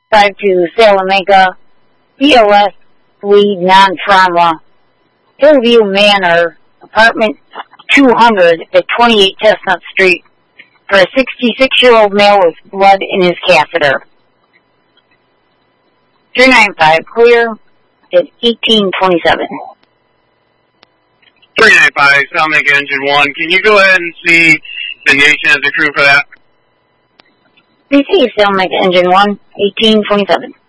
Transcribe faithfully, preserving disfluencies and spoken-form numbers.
five two Salamanca, B O S lead non-trauma, Hillview Manor, apartment two hundred at twenty-eight Chestnut Street, for a sixty-six-year-old male with blood in his catheter. three nine five clear at eighteen twenty-seven. three nine five, Salamanca Engine one. Can you go ahead and see the nation of the crew for that? Receive Salamanca Engine one, eighteen twenty-seven.